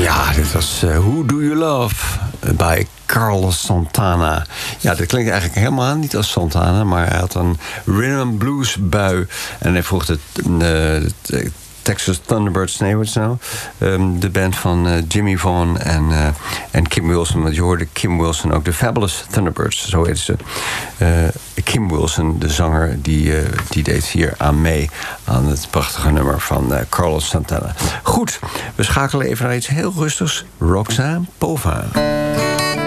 Ja, dit was Who Do You Love bij Carlos Santana. Ja, dat klinkt eigenlijk helemaal niet als Santana, maar hij had een rhythm and blues bui. En hij vroeg de Texas Thunderbirds, nee, wat is nou? De band van Jimmy Vaughan en Kim Wilson. Want je hoorde Kim Wilson ook, de Fabulous Thunderbirds, zo heet ze. Kim Wilson, de zanger, die deed hier aan mee aan het prachtige nummer van Carlos Santana. Goed, we schakelen even naar iets heel rustigs. Roxanne Pauvin.